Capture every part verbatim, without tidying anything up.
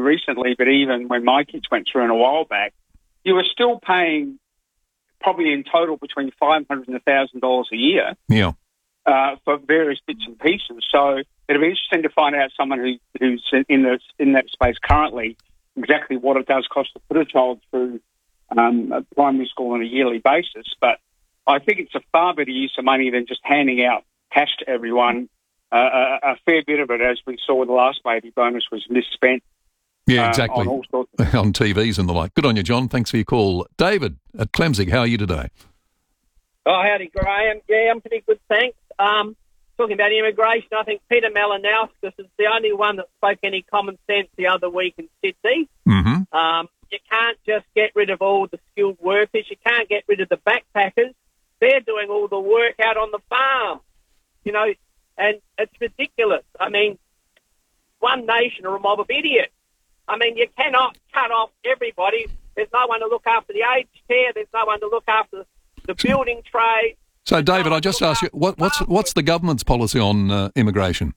recently, but even when my kids went through in a while back, you were still paying probably in total between five hundred dollars and one thousand dollars a year Yeah. uh, for various bits and pieces. So it'll be interesting to find out someone who, who's in, the, in that space currently exactly what it does cost to put a child through um, a primary school on a yearly basis. But I think it's a far better use of money than just handing out cash to everyone. Uh, a, a fair bit of it, as we saw with the last baby bonus, was misspent. Yeah, exactly. Uh, on all sorts of on T Vs and the like. Good on you, John. Thanks for your call. David at Clemzig, how are you today? Oh, howdy, Graham. Yeah, I'm pretty good, thanks. Um, talking about immigration, I think Peter Malinauskas is the only one that spoke any common sense the other week in Sydney. Mm-hmm. Um, you can't just get rid of all the skilled workers. You can't get rid of the backpackers. They're doing all the work out on the farm, you know, and it's ridiculous. I mean, one nation or a mob of idiots. I mean, you cannot cut off everybody. There's no one to look after the aged care. There's no one to look after the building trade. So, David, I just asked you, what, what's what's the government's policy on uh, immigration?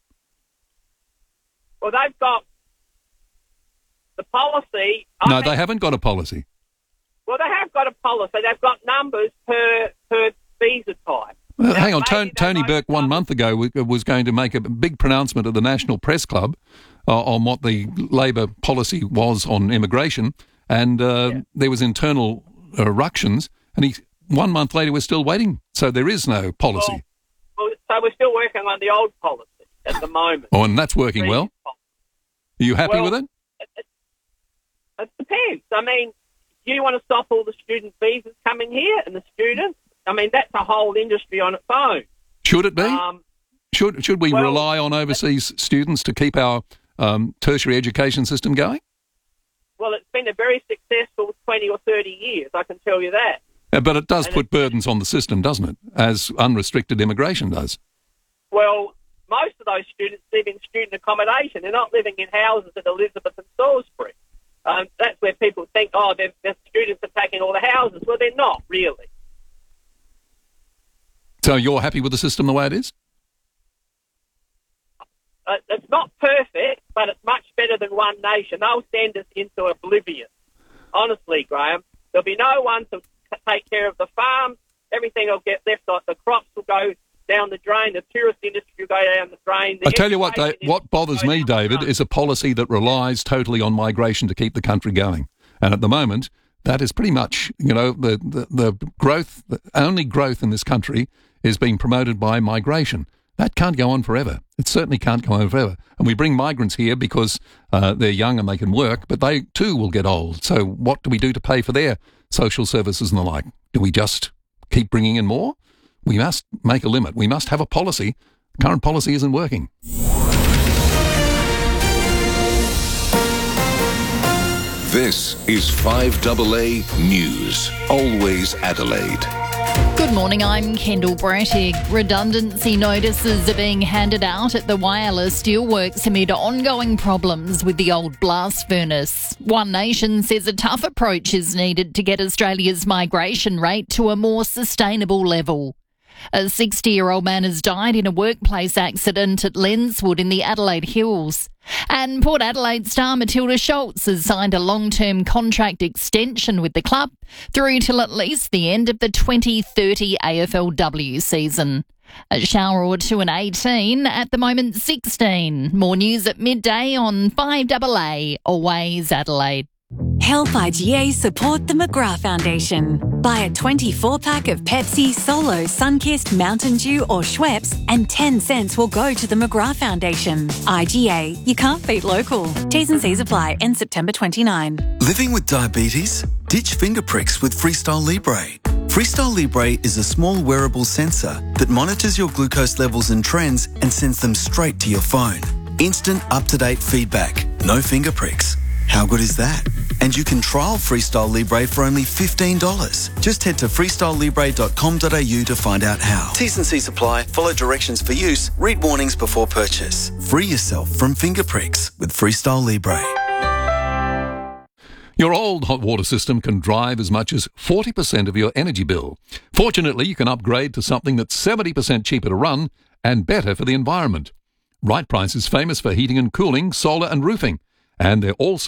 Well, they've got the policy. No, I they mean, haven't got a policy. Well, they have got a policy. They've got numbers per per visa type. Well, Now, hang on, maybe Tony, they Tony know Burke one some- month ago w- was going to make a big pronouncement at the National Press Club uh, on what the Labor policy was on immigration, and uh, Yeah. there was internal uh, ructions, and he one month later we're still waiting. So there is no policy. Well, well, so we're still working on the old policy at the moment. Oh, and that's working well. Are you happy Well, with it? It, it, it depends. I mean, do you want to stop all the student visas coming here and the students? I mean, that's a whole industry on its own. Should it be? Um, should should we well, rely on overseas students to keep our um, tertiary education system going? well, it's been a very successful twenty or thirty years, I can tell you that. Uh, but it does And put burdens on the system, doesn't it? As unrestricted immigration does. Well, most of those students live in student accommodation. They're not living in houses at Elizabeth and Salisbury. Um, that's where people think, oh, the students are taking all the houses. Well, they're not, really. So you're happy with the system the way it is? Uh, it's not perfect, but it's much better than one nation. They'll send us into oblivion. Honestly, Graham, there'll be no one to take care of the farm. Everything will get left off. The crops will go down the drain. The tourist industry will go down the drain. The I tell you what, Dave, education what bothers industry me, will go down the David, drain. is a policy that relies totally on migration to keep the country going. And at the moment, that is pretty much, you know, the, the, the growth, the only growth in this country is being promoted by migration. That can't go on forever. It certainly can't go on forever. And we bring migrants here because uh, they're young and they can work, but they too will get old. So what do we do to pay for their social services and the like? Do we just keep bringing in more? We must make a limit. We must have a policy. Current policy isn't working. This is five A A News. Always Adelaide. Good morning, I'm Kendall Brattig. Redundancy notices are being handed out at the Whyalla Steelworks amid ongoing problems with the old blast furnace. One Nation says a tough approach is needed to get Australia's migration rate to a more sustainable level. A sixty-year-old man has died in a workplace accident at Lenswood in the Adelaide Hills. And Port Adelaide star Matilda Schultz has signed a long-term contract extension with the club through till at least the end of the twenty thirty A F L W season. A shower or two and eighteen, at the moment sixteen. More news at midday on five A A, Always Adelaide. Help I G A support the McGrath Foundation. Buy a twenty-four pack of Pepsi, Solo, Sunkist, Mountain Dew or Schweppes and ten cents will go to the McGrath Foundation. I G A, you can't beat local. T's and C's apply, end September twenty-ninth. Living with diabetes? Ditch finger pricks with Freestyle Libre. Freestyle Libre is a small wearable sensor that monitors your glucose levels and trends and sends them straight to your phone. Instant up-to-date feedback. No finger pricks. How good is that? And you can trial Freestyle Libre for only fifteen dollars. Just head to freestyle libre dot com dot a u to find out how. T's and C's apply. Follow directions for use. Read warnings before purchase. Free yourself from finger pricks with Freestyle Libre. Your old hot water system can drive as much as forty percent of your energy bill. Fortunately, you can upgrade to something that's seventy percent cheaper to run and better for the environment. Right Price is famous for heating and cooling, solar and roofing, and they're also